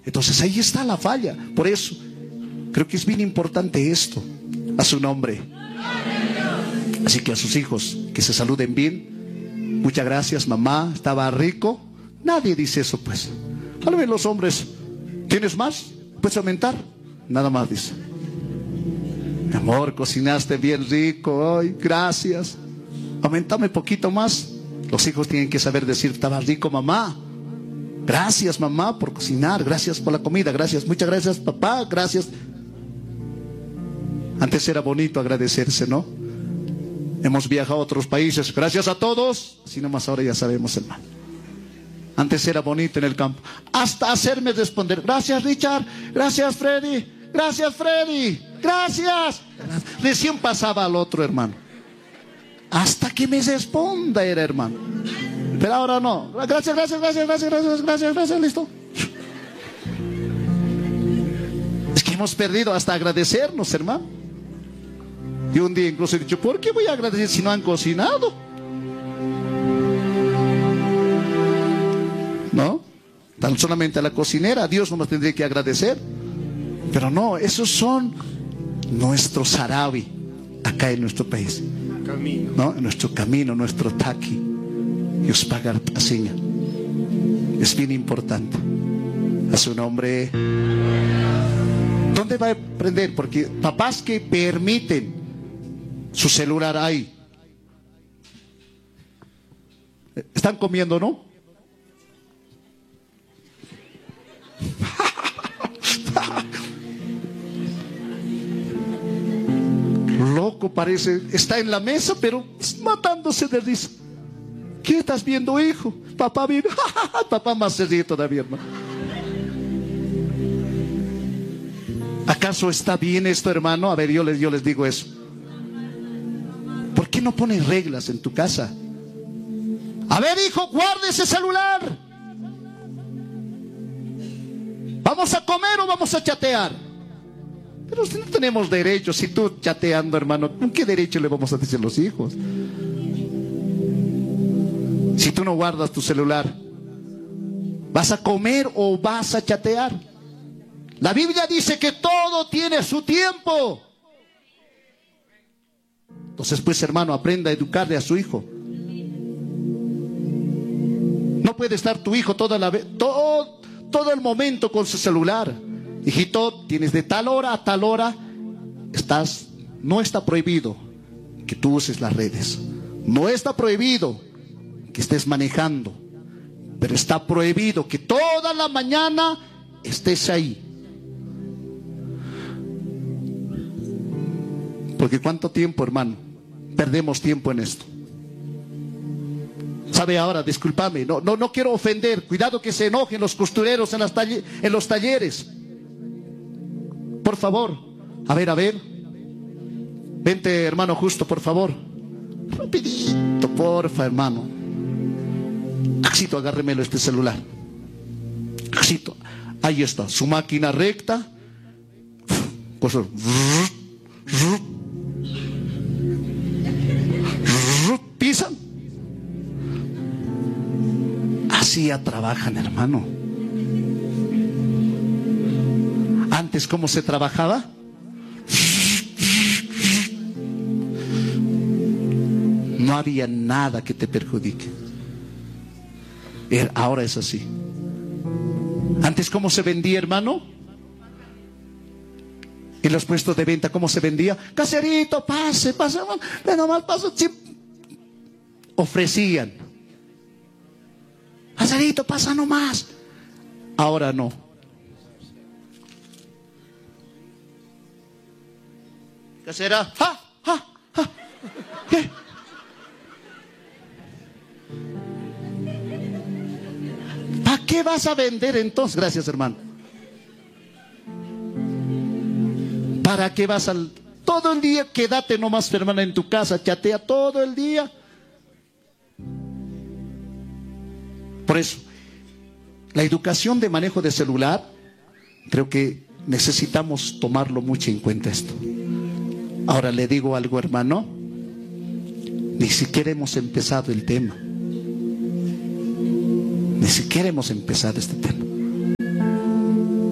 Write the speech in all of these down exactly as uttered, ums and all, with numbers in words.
Entonces ahí está la falla. Por eso creo que es bien importante esto. A su nombre. Así que a sus hijos, que se saluden bien. Muchas gracias, mamá, estaba rico. Nadie dice eso, pues. A lo mejor los hombres, ¿tienes más? ¿Puedes aumentar? Nada más dice: mi amor, cocinaste bien rico hoy, gracias. Aumentame un poquito más. Los hijos tienen que saber decir: estaba rico, mamá. Gracias, mamá, por cocinar. Gracias por la comida. Gracias, muchas gracias, papá. Gracias. Antes era bonito agradecerse, ¿no? Hemos viajado a otros países. Gracias a todos. Así nomás ahora ya sabemos, hermano. Antes era bonito en el campo. Hasta hacerme responder: gracias, Richard. Gracias, Freddy. Gracias, Freddy. Gracias. Recién pasaba al otro, hermano. Hasta que me responda era, hermano. Pero ahora no. Gracias, gracias, gracias, gracias, gracias, gracias, gracias, listo. Es que hemos perdido hasta agradecernos, hermano. Y un día incluso he dicho: ¿por qué voy a agradecer si no han cocinado? ¿No? Tan solamente a la cocinera, a Dios no nos tendría que agradecer. Pero no, esos son nuestros sarabi acá en nuestro país. Camino. ¿No? En nuestro camino, nuestro taqui. Dios pagar paseña. Es bien importante. A su nombre. ¿Dónde va a aprender? Porque papás que permiten su celular ahí. ¿Están comiendo, no? Loco parece. Está en la mesa, pero matándose de risa. ¿Qué estás viendo, hijo? Papá viene. Papá más serio todavía, hermano. ¿Acaso está bien esto, hermano? A ver, yo les, yo les digo eso. ¿Por qué no pones reglas en tu casa? A ver, hijo, guarde ese celular. ¿Vamos a comer o vamos a chatear? Pero si no tenemos derecho, si tú chateando, hermano, ¿con qué derecho le vamos a decir a los hijos? Si tú no guardas tu celular, ¿vas a comer o vas a chatear? La Biblia dice que todo tiene su tiempo. Entonces, pues, hermano, aprenda a educarle a su hijo. No puede estar tu hijo toda la vez, todo, todo el momento con su celular. Hijito, tienes de tal hora a tal hora, estás, no está prohibido que tú uses las redes. No está prohibido que estés manejando, pero está prohibido que toda la mañana estés ahí. Porque ¿cuánto tiempo, hermano? Perdemos tiempo en esto. ¿Sabe ahora? Discúlpame, no, no, no quiero ofender. Cuidado que se enojen los costureros en, las talle, en los talleres. Por favor. A ver, a ver. Vente, hermano Justo, por favor. Rapidito, porfa, hermano. Axito, agárremelo este celular. Axito, ahí está, su máquina recta. Pues, pisan. Así ya trabajan, hermano. Antes, ¿cómo se trabajaba? No había nada que te perjudique. Ahora es así. Antes, ¿cómo se vendía, hermano? En los puestos de venta, ¿cómo se vendía? Caserito, pase, pase, ve nomás, pase. Sí. Ofrecían. Caserito, pasa nomás. Ahora no. Casera, ¡ja, ja, ja! ¿Qué? ¿Para qué vas a vender entonces? Gracias, hermano. ¿Para qué vas al... Todo el día quédate nomás, hermana, en tu casa, chatea todo el día. Por eso, la educación de manejo de celular, creo que necesitamos tomarlo mucho en cuenta esto. Ahora le digo algo, hermano. Ni siquiera hemos empezado el tema. Ni siquiera hemos empezado este tema.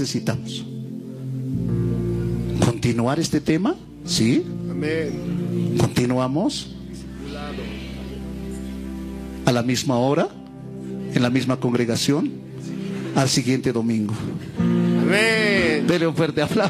necesitamos? ¿Continuar este tema? ¿Sí? Amén. ¿Continuamos? A la misma hora, en la misma congregación, al siguiente domingo. Amén. Dele un fuerte aplauso.